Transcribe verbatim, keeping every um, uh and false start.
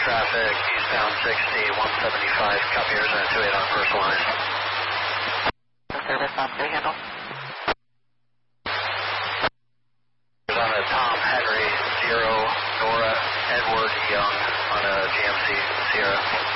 traffic, eastbound sixty, one seventy-five, copy Arizona two eight on first line. Service on big handle. Arizona Tom Henry, zero, Nora Edward Young on a G M C Sierra.